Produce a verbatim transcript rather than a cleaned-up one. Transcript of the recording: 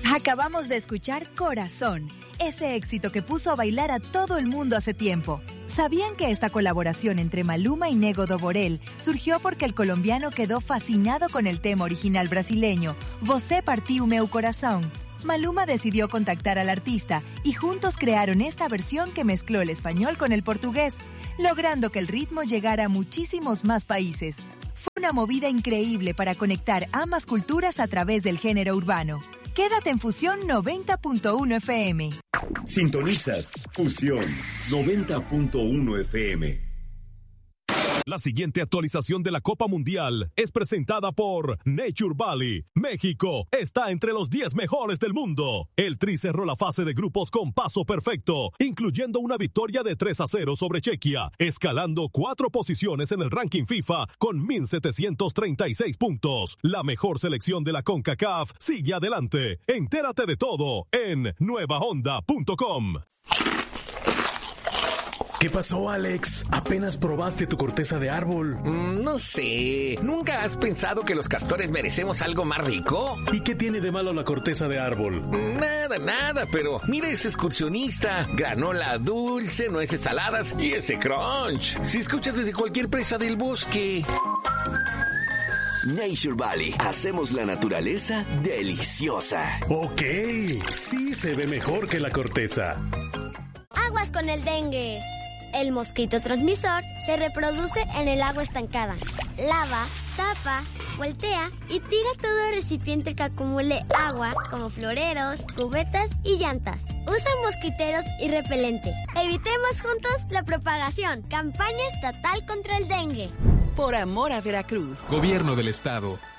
Acabamos de escuchar Corazón, ese éxito que puso a bailar a todo el mundo hace tiempo. ¿Sabían que esta colaboración entre Maluma y Nego do Borel surgió porque el colombiano quedó fascinado con el tema original brasileño, Você Partiu Meu Coração? Maluma decidió contactar al artista y juntos crearon esta versión que mezcló el español con el portugués, logrando que el ritmo llegara a muchísimos más países. Fue una movida increíble para conectar ambas culturas a través del género urbano. Quédate en Fusión noventa punto uno F M. Sintonizas Fusión noventa punto uno F M. La siguiente actualización de la Copa Mundial es presentada por Nature Valley. México está entre los diez mejores del mundo. El Tri cerró la fase de grupos con paso perfecto, incluyendo una victoria de tres a cero sobre Chequia, escalando cuatro posiciones en el ranking FIFA con mil setecientos treinta y seis puntos. La mejor selección de la CONCACAF sigue adelante. Entérate de todo en nueva onda punto com. ¿Qué pasó, Alex? ¿Apenas probaste tu corteza de árbol? Mm, no sé. ¿Nunca has pensado que los castores merecemos algo más rico? ¿Y qué tiene de malo la corteza de árbol? Nada, nada, pero mira ese excursionista. Granola dulce, nueces saladas y ese crunch. Si escuchas desde cualquier presa del bosque. Nature Valley. Hacemos la naturaleza deliciosa. Ok, sí se ve mejor que la corteza. Aguas con el dengue. El mosquito transmisor se reproduce en el agua estancada. Lava, tapa, voltea y tira todo recipiente que acumule agua, como floreros, cubetas y llantas. Usa mosquiteros y repelente. Evitemos juntos la propagación. Campaña estatal contra el dengue. Por amor a Veracruz. Gobierno del Estado.